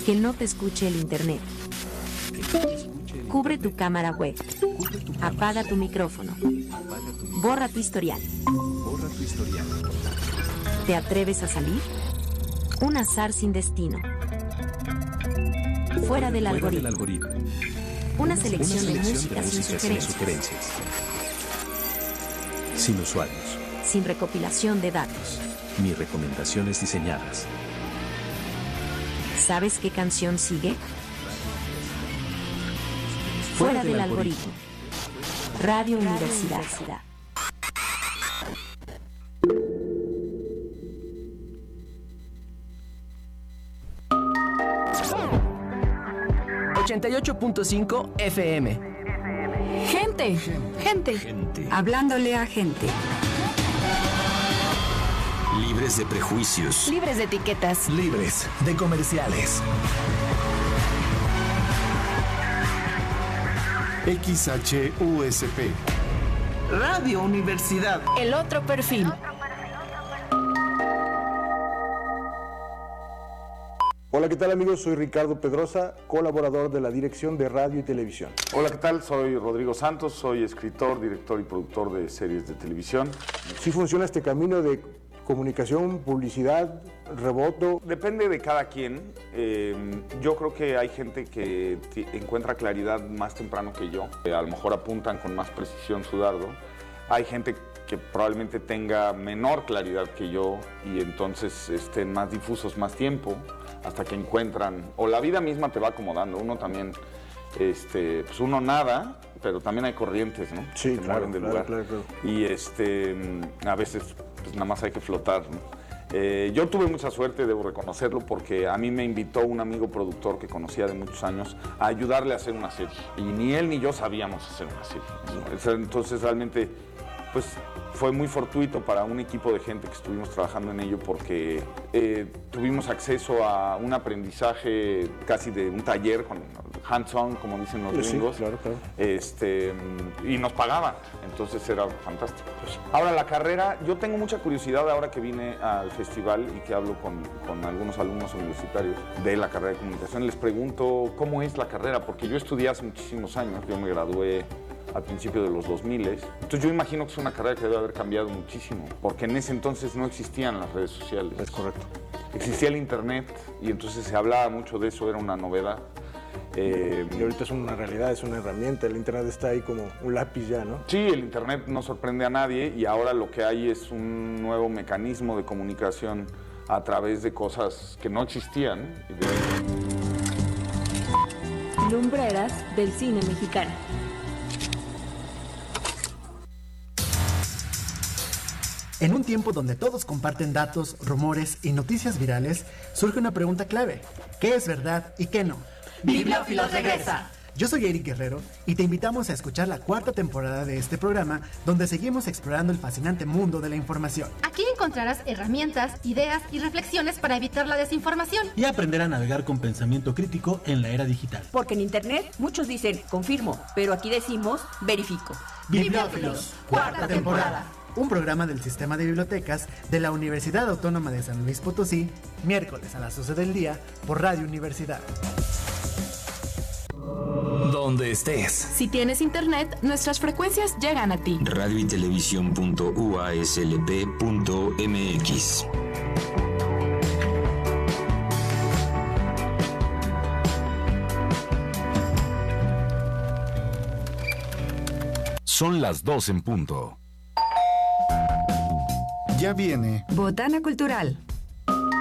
Que no te escuche el internet. Cubre tu cámara web. Apaga tu micrófono. Borra tu historial. ¿Te atreves a salir? Un azar sin destino. Fuera del algoritmo. Una selección de música sin sugerencias. Sin usuarios. Sin recopilación de datos. Ni recomendaciones diseñadas. ¿Sabes qué canción sigue? Fuera del algoritmo. Radio Universidad. 88.5 FM. Gente. Hablándole a gente. Libres de prejuicios. Libres de etiquetas. Libres de comerciales. XHUSP. Radio Universidad. El otro perfil. Hola, ¿qué tal amigos? Soy Ricardo Pedrosa, colaborador de la Dirección de Radio y Televisión. Hola, ¿qué tal? Soy Rodrigo Santos, soy escritor, director y productor de series de televisión. ¿Sí funciona este camino de comunicación, publicidad, reboto? Depende de cada quien. Yo creo que hay gente que encuentra claridad más temprano que yo. A lo mejor apuntan con más precisión su dardo. Hay gente que probablemente tenga menor claridad que yo y entonces estén más difusos más tiempo hasta que encuentran, o la vida misma te va acomodando. Uno también, pues uno nada, pero también hay corrientes, ¿no? Sí, que claro, mueven del lugar. Claro. Y a veces pues nada más hay que flotar, ¿no? Yo tuve mucha suerte, debo reconocerlo, porque a mí me invitó un amigo productor que conocía de muchos años a ayudarle a hacer una serie. Y ni él ni yo sabíamos hacer una serie. Entonces realmente pues fue muy fortuito para un equipo de gente que estuvimos trabajando en ello porque tuvimos acceso a un aprendizaje casi de un taller con hands-on, como dicen los gringos. Sí, claro. Y nos pagaban, entonces era fantástico. Ahora la carrera, yo tengo mucha curiosidad ahora que vine al festival y que hablo con algunos alumnos universitarios de la carrera de comunicación, les pregunto cómo es la carrera, porque yo estudié hace muchísimos años, yo me gradué al principio de los 2000. Entonces yo imagino que es una carrera que debe haber cambiado muchísimo, porque en ese entonces no existían las redes sociales. Es correcto. Existía el internet y entonces se hablaba mucho de eso, era una novedad. Y ahorita es una realidad, es una herramienta, el internet está ahí como un lápiz ya, ¿no? Sí, el internet no sorprende a nadie y ahora lo que hay es un nuevo mecanismo de comunicación a través de cosas que no existían. Lumbreras del cine mexicano. En un tiempo donde todos comparten datos, rumores y noticias virales, surge una pregunta clave. ¿Qué es verdad y qué no? Bibliófilos regresa. Yo soy Eric Guerrero y te invitamos a escuchar la 4ª temporada de este programa donde seguimos explorando el fascinante mundo de la información. Aquí encontrarás herramientas, ideas y reflexiones para evitar la desinformación. Y aprender a navegar con pensamiento crítico en la era digital. Porque en internet muchos dicen confirmo, pero aquí decimos verifico. Bibliófilos, 4ª temporada. Un programa del Sistema de Bibliotecas de la Universidad Autónoma de San Luis Potosí, miércoles a las 12 del día por Radio Universidad. Donde estés. Si tienes internet, nuestras frecuencias llegan a ti. Radio y televisión.uaslp.mx. Son las 2 en punto. Ya viene Botana Cultural.